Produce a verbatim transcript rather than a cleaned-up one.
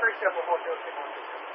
い人はもう気をつけます。